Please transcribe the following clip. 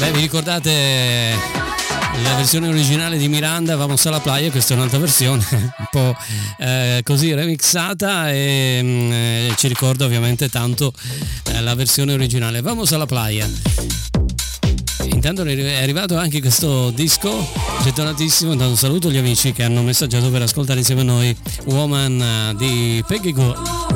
Beh, vi ricordate la versione originale di Miranda, Vamos a la playa? Questa è un'altra versione, un po' così remixata, e ci ricorda ovviamente tanto la versione originale. Vamos a la playa. Intanto è arrivato anche questo disco, gettonatissimo. Intanto saluto gli amici che hanno messaggiato per ascoltare insieme a noi Woman di Peggy Gou.